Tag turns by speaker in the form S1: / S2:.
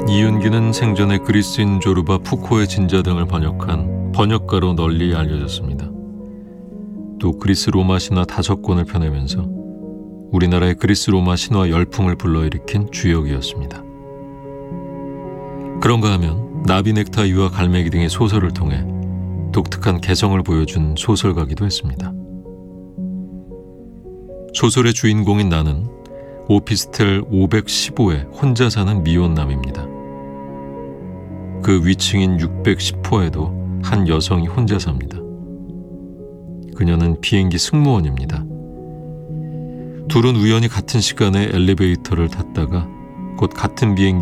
S1: 이윤기는 생전에 그리스인 조르바 푸코의 진자 등을 번역한 번역가로 널리 알려졌습니다. 또 그리스 로마 신화 5권을 펴내면서 우리나라의 그리스 로마 신화 열풍을 불러일으킨 주역이었습니다. 그런가 하면 나비 넥타이와 갈매기 등의 소설을 통해 독특한 개성을 보여준 소설가기도 했습니다. 소설의 주인공인 나는 오피스텔 515에 혼자 사는 미혼남입니다. 그 위층인 610호에도 한 여성이 혼자 삽니다. 그녀는 비행기 승무원입니다. 둘은 우연히 같은 시간에 엘리베이터를 탔다가 곧 같은 비행기